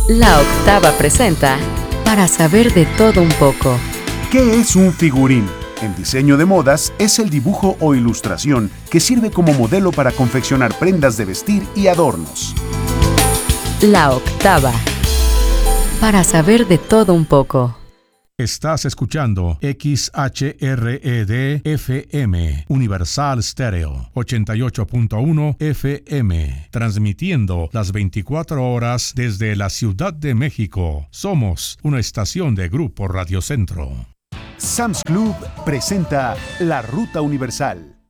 La Octava presenta Para saber de todo un poco. ¿Qué es un figurín? En diseño de modas es el dibujo o ilustración que sirve como modelo para confeccionar prendas de vestir y adornos. La Octava. Para saber de todo un poco. Estás escuchando XHRED FM, Universal Stereo, 88.1 FM, transmitiendo las 24 horas desde la Ciudad de México. Somos una estación de Grupo Radio Centro. Sam's Club presenta La Ruta Universal.